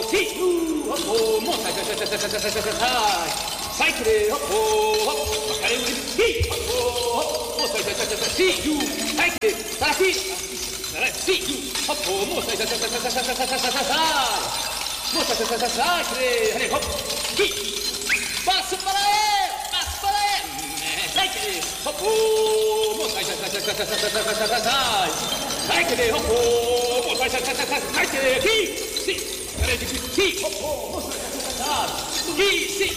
hop, oh, moça, sai, que hop, oh, hop, caramba, hop, oh, moça, sai, que sai aqui, hop, oh, moça, sai, que hop, passo para ele, sai, que hop, oh, moça, sai, que hop, oh, moça, sai, que aqui, sim, hop, oh, moça, aqui, sim.